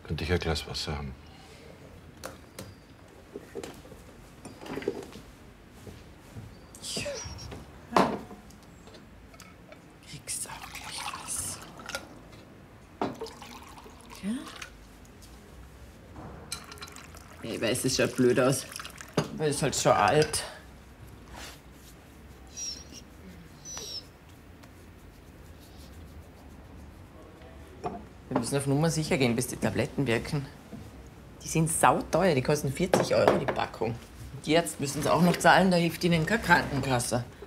Könnte ich ein Glas Wasser haben? Kriegst auch gleich was. Ja? Ich weiß, es schaut blöd aus. Aber es ist halt schon alt. Wir müssen auf Nummer sicher gehen, bis die Tabletten wirken. Die sind sauteuer, die kosten 40 € die Packung. Die Ärzte müssen es auch noch zahlen, da hilft ihnen keine Krankenkasse.